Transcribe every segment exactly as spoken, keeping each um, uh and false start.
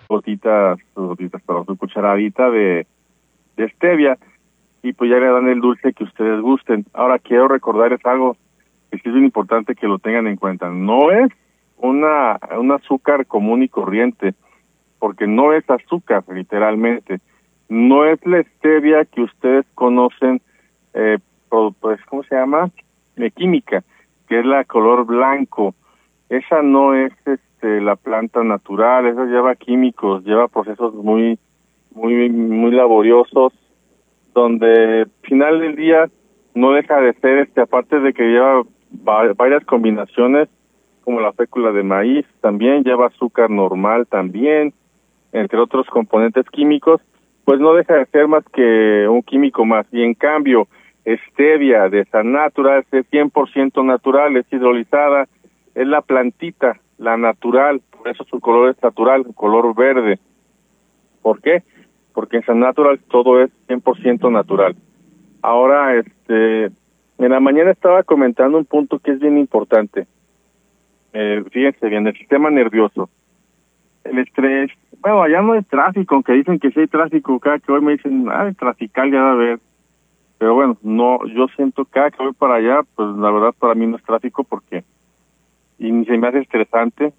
gotitas, sus gotitas, perdón, su cucharadita de, de stevia, y pues ya le dan el dulce que ustedes gusten. Ahora quiero recordarles algo que sí es bien importante que lo tengan en cuenta. No es una un azúcar común y corriente, porque no es azúcar, literalmente. No es la stevia que ustedes conocen, eh, pues, ¿cómo se llama? De química, que es la color blanco. Esa no es este la planta natural, esa lleva químicos, lleva procesos muy, muy, muy laboriosos, donde al final del día no deja de ser, este aparte de que lleva va, varias combinaciones, como la fécula de maíz, también lleva azúcar normal también, entre otros componentes químicos, pues no deja de ser más que un químico más. Y en cambio, stevia de San Natural es cien por ciento natural, es hidrolizada, es la plantita, la natural, por eso su color es natural, color verde. ¿Por qué? Porque en San Natural todo es cien por ciento natural. Ahora, este, en la mañana estaba comentando un punto que es bien importante. Eh, fíjense bien, el sistema nervioso, el estrés, bueno, allá no hay tráfico, aunque dicen que sí hay tráfico, cada que hoy me dicen, ah, trafical ya va a haber, pero bueno, no, yo siento cada que voy para allá, pues la verdad para mí no es tráfico porque, y ni se me hace estresante,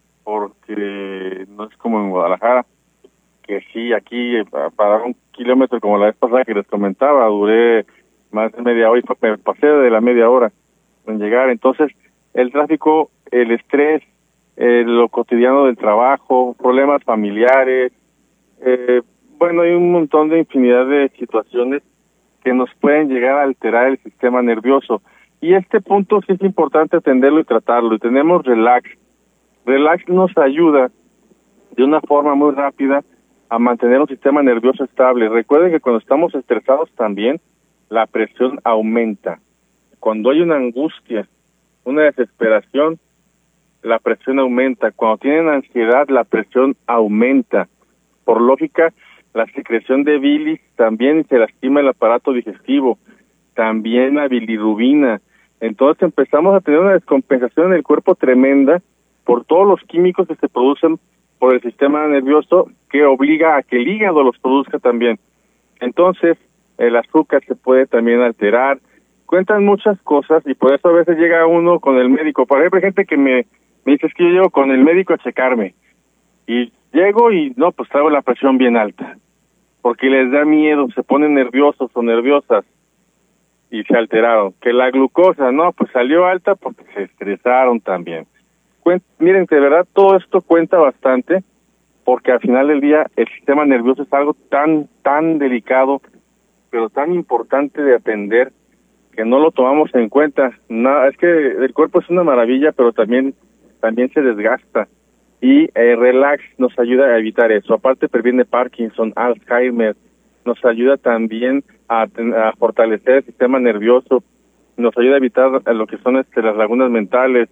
porque no es como en Guadalajara, que sí, aquí eh, para dar un kilómetro como la vez pasada que les comentaba, duré más de media hora y me pasé de la media hora en llegar. Entonces, el tráfico, el estrés, eh, lo cotidiano del trabajo, problemas familiares, eh, bueno, hay un montón de infinidad de situaciones que nos pueden llegar a alterar el sistema nervioso. Y este punto sí es importante atenderlo y tratarlo. Y tenemos Relax. Relax nos ayuda de una forma muy rápida a mantener un sistema nervioso estable. Recuerden que cuando estamos estresados también, la presión aumenta. Cuando hay una angustia, una desesperación, la presión aumenta. Cuando tienen ansiedad, la presión aumenta. Por lógica, la secreción de bilis también se lastima el aparato digestivo, también la bilirrubina. Entonces empezamos a tener una descompensación en el cuerpo tremenda por todos los químicos que se producen por el sistema nervioso, que obliga a que el hígado los produzca también. Entonces, el azúcar se puede también alterar. Cuentan muchas cosas y por eso a veces llega uno con el médico. Por ejemplo, hay gente que me, me dice, es que yo llego con el médico a checarme. Y llego y no, pues traigo la presión bien alta. Porque les da miedo, se ponen nerviosos o nerviosas y se alteraron. Que la glucosa, no, pues salió alta porque se estresaron también. Cuen- miren, de verdad todo esto cuenta bastante, porque al final del día el sistema nervioso es algo tan, tan delicado, pero tan importante de atender, que no lo tomamos en cuenta. Nada, es que el cuerpo es una maravilla, pero también, también se desgasta. Y eh, Relax nos ayuda a evitar eso. Aparte previene Parkinson, Alzheimer, nos ayuda también a, a fortalecer el sistema nervioso, nos ayuda a evitar lo que son este, las lagunas mentales,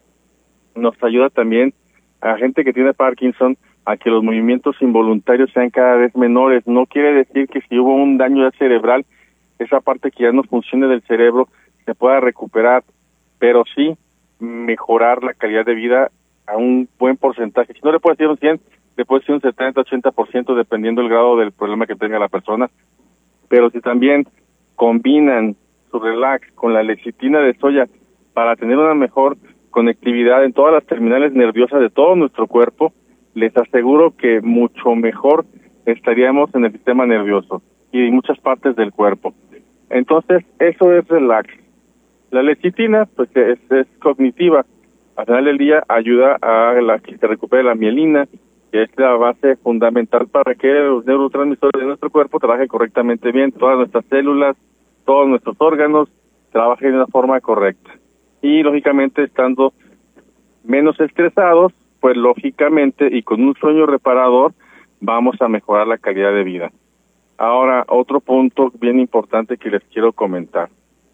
nos ayuda también a gente que tiene Parkinson a que los movimientos involuntarios sean cada vez menores. No quiere decir que si hubo un daño ya cerebral, esa parte que ya no funcione del cerebro se pueda recuperar, pero sí mejorar la calidad de vida a un buen porcentaje. Si no le puede decir un cien, le puede decir un setenta, ochenta por ciento dependiendo del grado del problema que tenga la persona. Pero si también combinan su Relax con la lecitina de soya para tener una mejor conectividad en todas las terminales nerviosas de todo nuestro cuerpo, les aseguro que mucho mejor estaríamos en el sistema nervioso y en muchas partes del cuerpo. Entonces, eso es Relax. La lecitina, pues es, es cognitiva. Al final del día ayuda a la que se recupere la mielina, que es la base fundamental para que los neurotransmisores de nuestro cuerpo trabajen correctamente bien, todas nuestras células, todos nuestros órganos trabajen de una forma correcta. Y lógicamente estando menos estresados, pues lógicamente y con un sueño reparador vamos a mejorar la calidad de vida. Ahora, otro punto bien importante que les quiero comentar.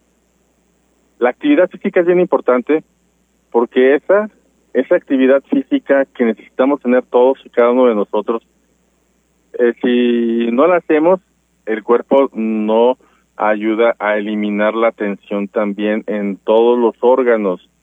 La actividad física es bien importante porque esa, esa actividad física que necesitamos tener todos y cada uno de nosotros, eh, si no la hacemos, el cuerpo no ayuda a eliminar la tensión también en todos los órganos.